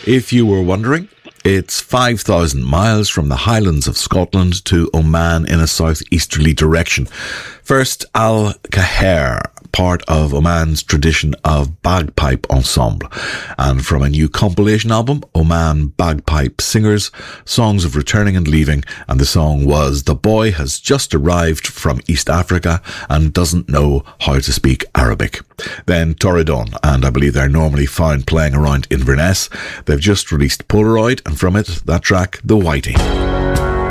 If you were wondering, it's 5,000 miles from the Highlands of Scotland to Oman in a southeasterly direction. First, Al Kaher, part of Oman's tradition of bagpipe ensemble, and from a new compilation album, Oman Bagpipe Singers, Songs of Returning and Leaving, and the song was The Boy Has Just Arrived from East Africa and Doesn't Know How to Speak Arabic. Then Torridon, and I believe they're normally found playing around Inverness. They've just released Polaroid, and from it, that track, The Whitey.